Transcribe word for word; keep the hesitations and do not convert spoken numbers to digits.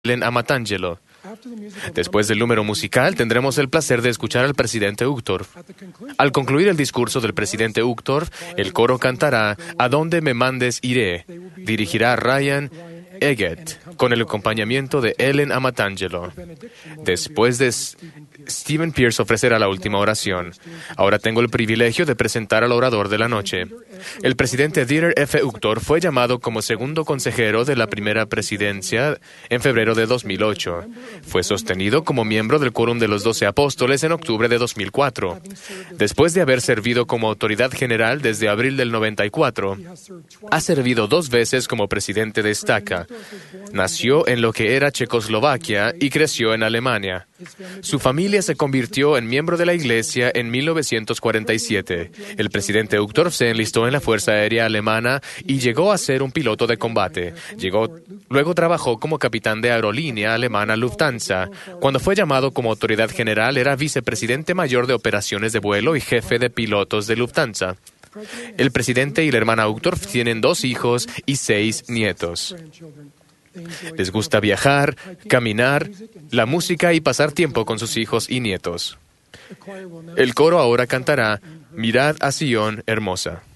Ellen Amatangelo. Después del número musical, tendremos el placer de escuchar al presidente Uchtdorf. Al concluir el discurso del presidente Uchtdorf, el coro cantará "A donde me mandes iré". Dirigirá Ryan Eggett, con el acompañamiento de Ellen Amatangelo. Después de Stephen Pierce ofrecerá la última oración. Ahora tengo el privilegio de presentar al orador de la noche. El presidente Dieter F. Uchtdorf fue llamado como segundo consejero de la primera presidencia en febrero de dos mil ocho. Fue sostenido como miembro del Quórum de los Doce Apóstoles en octubre de dos mil cuatro. Después de haber servido como autoridad general desde abril del noventa y cuatro, ha servido dos veces como presidente de Staka. Nació en lo que era Checoslovaquia y creció en Alemania. Su familia se convirtió en miembro de la Iglesia en mil novecientos cuarenta y siete. El presidente Uchtdorf se enlistó en la Fuerza Aérea Alemana y llegó a ser un piloto de combate. Llegó, luego trabajó como capitán de aerolínea alemana Lufthansa. Cuando fue llamado como autoridad general, era vicepresidente mayor de operaciones de vuelo y jefe de pilotos de Lufthansa. El presidente y la hermana Uchtdorf tienen dos hijos y seis nietos. Les gusta viajar, caminar, la música y pasar tiempo con sus hijos y nietos. El coro ahora cantará "Mirad a Sion hermosa".